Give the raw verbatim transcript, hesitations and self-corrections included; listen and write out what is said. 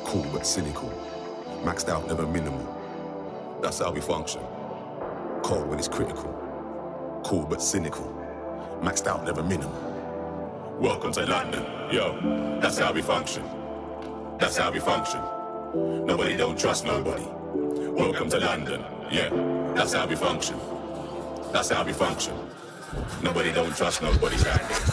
Cool but cynical. Maxed out, never minimal. That's how we function. Cold when it's critical. Cool but cynical. Maxed out, never minimal. Welcome to London, yo. That's how we function. That's how we function. Nobody don't trust nobody. Welcome to London, yeah. That's how we function. That's how we function. Nobody don't trust nobody.